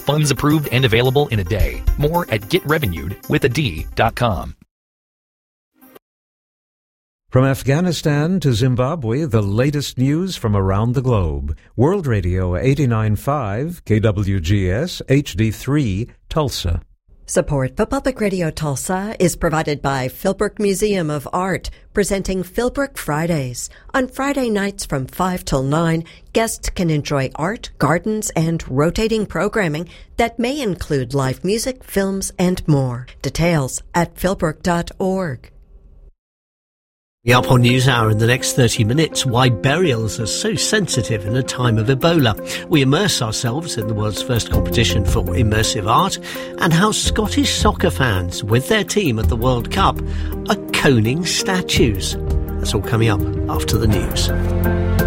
Funds approved and available in a day. More at getrevenuedwithad.com. From Afghanistan to Zimbabwe, the latest news from around the globe. World Radio 89.5, KWGS, HD3, Tulsa. Support for Public Radio Tulsa is provided by Philbrook Museum of Art, presenting Philbrook Fridays. On Friday nights from 5 till 9, guests can enjoy art, gardens, and rotating programming that may include live music, films, and more. Details at philbrook.org. The Up On News Hour in the next 30 minutes, why burials are so sensitive in a time of Ebola. We immerse ourselves in the world's first competition for immersive art, and how Scottish soccer fans, with their team at the World Cup, are coning statues. That's all coming up after the news.